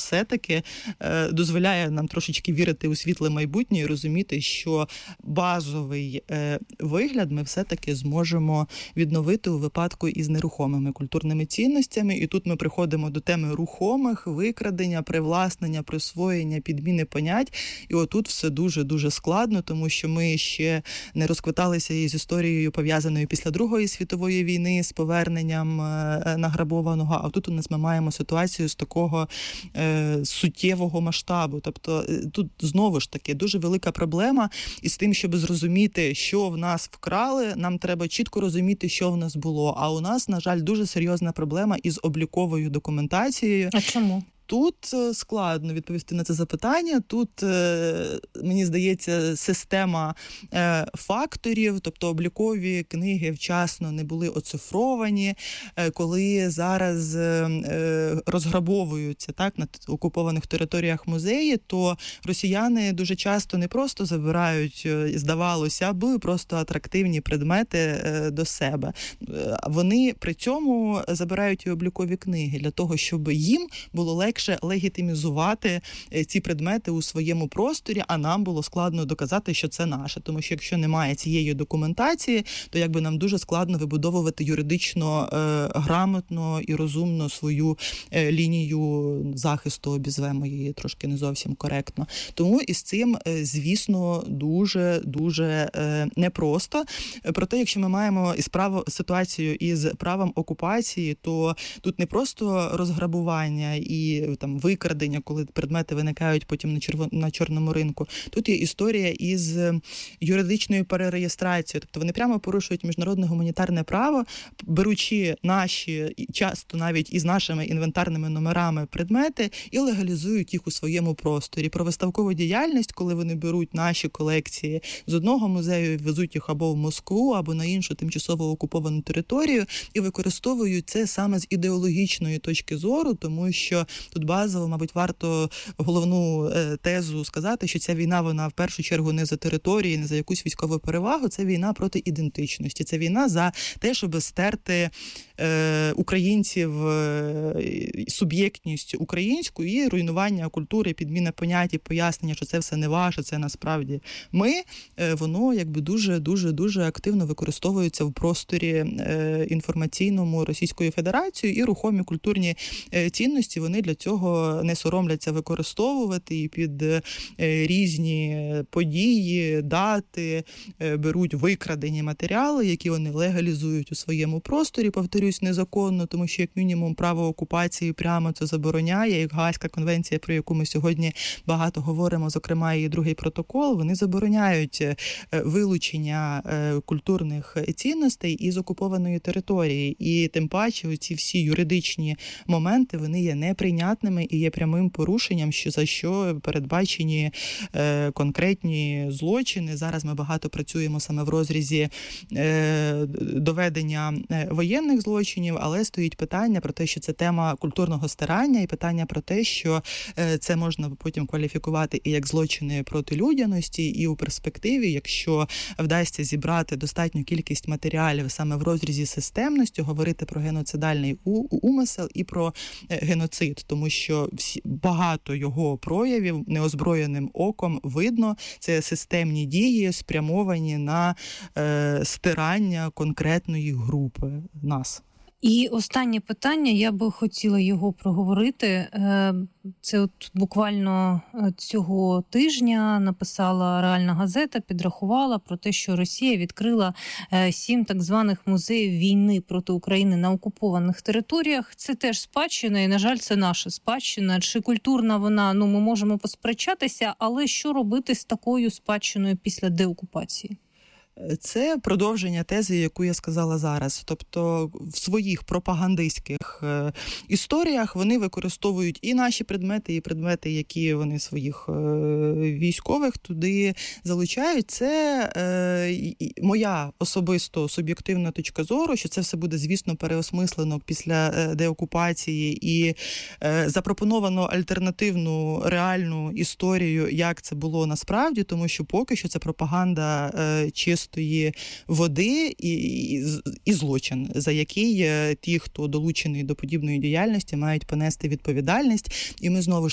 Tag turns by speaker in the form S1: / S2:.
S1: все-таки дозволяє нам трошечки вірити у світле майбутнє і розуміти, що базовий вигляд ми все-таки зможемо відновити у випадку із нерухомими культурними цінностями. І тут ми приходимо до теми рухомих, викрадення, привласнення, присвоєння, підміни понять. І отут все дуже-дуже складно, тому що ми ще не розквиталися із історією, пов'язаною після Другої світової війни, з поверненням награбованого. А тут у нас ми маємо ситуацію з такого суттєвого масштабу. Тобто тут знову ж таки дуже велика проблема із тим, щоб зрозуміти, що в нас вкрали, нам треба чітко розуміти, що в нас було. А у нас, на жаль, дуже серйозна проблема із обліковою документацією.
S2: А чому?
S1: Тут складно відповісти на це запитання. Тут, мені здається, система факторів, тобто облікові книги вчасно не були оцифровані. Коли зараз розграбовуються так, на окупованих територіях музеї, то росіяни дуже часто не просто забирають, здавалося б, просто атрактивні предмети до себе. Вони при цьому забирають і облікові книги для того, щоб їм було легше легітимізувати ці предмети у своєму просторі, а нам було складно доказати, що це наше. Тому що якщо немає цієї документації, то якби нам дуже складно вибудовувати юридично грамотно і розумно свою лінію захисту, обізвемо її трошки не зовсім коректно. Тому із цим, звісно, дуже непросто. Проте, якщо ми маємо ситуацію із правом окупації, то тут не просто розграбування і там викрадення, коли предмети виникають потім на чорному ринку. Тут є історія із юридичною перереєстрацією. Тобто вони прямо порушують міжнародне гуманітарне право, беручи наші, часто навіть із нашими інвентарними номерами предмети і легалізують їх у своєму просторі. Про виставкову діяльність, коли вони беруть наші колекції з одного музею, везуть їх або в Москву, або на іншу тимчасово окуповану територію і використовують це саме з ідеологічної точки зору, тому що тут базово, мабуть, варто головну тезу сказати, що ця війна, вона в першу чергу не за території, не за якусь військову перевагу, це війна проти ідентичності, це війна за те, щоб стерти українців суб'єктність українську і руйнування культури, підміна понять і пояснення, що це все не ваше, це насправді ми, воно якби дуже активно використовується в просторі інформаційному Російською Федерацією, і рухомі культурні цінності вони для цього не соромляться використовувати і під різні події, дати, беруть викрадені матеріали, які вони легалізують у своєму просторі, повторюсь, незаконно, тому що, як мінімум, право окупації прямо це забороняє, як Гаазька конвенція, про яку ми сьогодні багато говоримо, зокрема, її другий протокол, вони забороняють вилучення культурних цінностей із окупованої території. І тим паче, ці всі юридичні моменти, вони є неприйнятними і є прямим порушенням, за що передбачені конкретні злочини. Зараз ми багато працюємо саме в розрізі доведення воєнних злочинів, але стоїть питання про те, що це тема культурного стирання, і питання про те, що це можна потім кваліфікувати і як злочини проти людяності, і у перспективі, якщо вдасться зібрати достатню кількість матеріалів саме в розрізі системності, говорити про геноцидальний умисел і про геноцид, тому що багато його проявів неозброєним оком видно, це системні дії, спрямовані на стирання конкретної групи нас.
S2: І останнє питання, я би хотіла його проговорити. Це от буквально цього тижня написала Реальна газета, підрахувала про те, що Росія відкрила 7 так званих музеїв війни проти України на окупованих територіях. Це теж спадщина, і, на жаль, це наша спадщина. Чи культурна вона, ми можемо посперечатися, але що робити з такою спадщиною після деокупації?
S1: Це продовження тези, яку я сказала зараз. Тобто в своїх пропагандистських історіях вони використовують і наші предмети, і предмети, які вони своїх військових туди залучають. Це моя особисто суб'єктивна точка зору, що це все буде, звісно, переосмислено після деокупації і запропоновано альтернативну реальну історію, як це було насправді, тому що поки що це пропаганда чисто води і злочин, за який ті, хто долучений до подібної діяльності, мають понести відповідальність. І ми знову ж